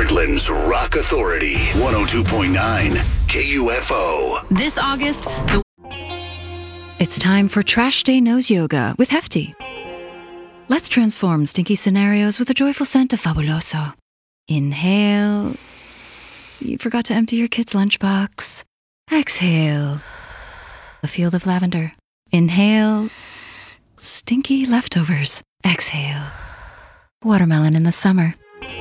Portland's Rock Authority, 102.9 KUFO. This August, It's time for Trash Day Nose Yoga with Hefty. Let's transform stinky scenarios with a joyful scent of Fabuloso. Inhale. You forgot to empty your kid's lunchbox. Exhale. A field of lavender. Inhale. Stinky leftovers. Exhale. Watermelon in the summer.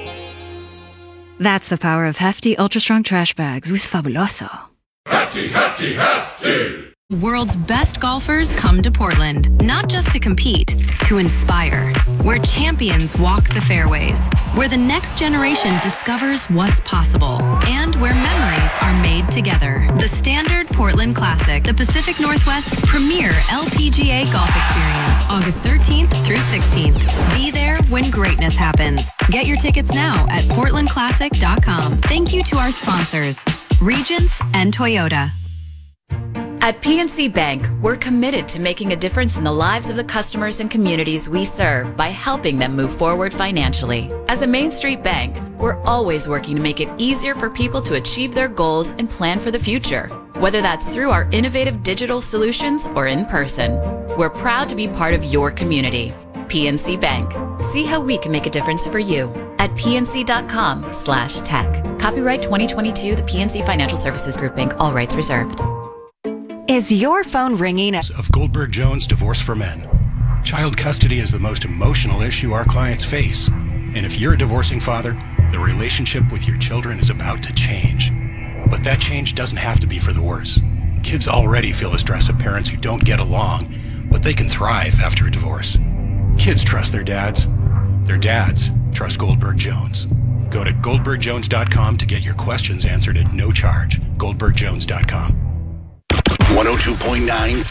That's the power of Hefty Ultra Strong Trash Bags with Fabuloso. Hefty, hefty, hefty! world's best golfers come to Portland, not just to compete, to inspire. Where champions walk the fairways, where the next generation discovers what's possible, and where memories are made together. The Standard Portland Classic, the Pacific Northwest's premier LPGA golf experience, August 13th through 16th. Be there when greatness happens. Get your tickets now at portlandclassic.com. Thank you to our sponsors, Regents and Toyota. At PNC Bank, we're committed to making a difference in the lives of the customers and communities we serve by helping them move forward financially. As a Main Street bank, we're always working to make it easier for people to achieve their goals and plan for the future, whether that's through our innovative digital solutions or in person. We're proud to be part of your community. PNC Bank. See how we can make a difference for you at pnc.com/tech. Copyright 2022, the PNC Financial Services Group, Inc., all rights reserved. Is your phone ringing? Of Goldberg Jones Divorce for Men. Child custody is the most emotional issue our clients face. And if you're a divorcing father, the relationship with your children is about to change. But that change doesn't have to be for the worse. Kids already feel the stress of parents who don't get along, but they can thrive after a divorce. Kids trust their dads. Their dads trust Goldberg Jones. Go to goldbergjones.com to get your questions answered at no charge. goldbergjones.com. 102.9